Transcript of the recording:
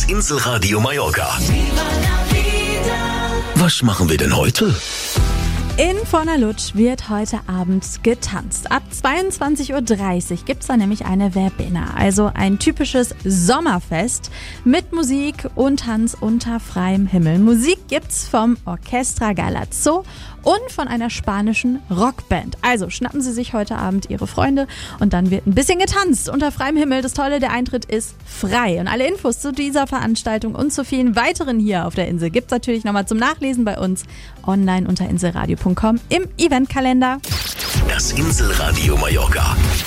Inselradio Mallorca. Was machen wir denn heute? In Fornalutsch wird heute Abend getanzt. Ab 22.30 Uhr gibt es da nämlich eine Verbena, also ein typisches Sommerfest mit Musik und Tanz unter freiem Himmel. Musik gibt's vom Orchestra Galazzo und von einer spanischen Rockband. Also schnappen Sie sich heute Abend Ihre Freunde und dann wird ein bisschen getanzt unter freiem Himmel. Das Tolle, der Eintritt ist frei. Und alle Infos zu dieser Veranstaltung und zu vielen weiteren hier auf der Insel gibt's natürlich nochmal zum Nachlesen bei uns online unter inselradio.com im Eventkalender. Das Inselradio Mallorca.